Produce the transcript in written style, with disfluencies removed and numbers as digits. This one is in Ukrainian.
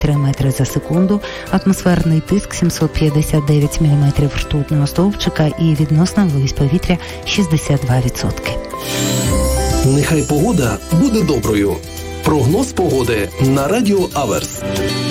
3 метри за секунду, атмосферний тиск 759 мм ртутного стовпчика і відносна вологість повітря 62%. Нехай погода буде доброю. Прогноз погоди на Радіо Аверс.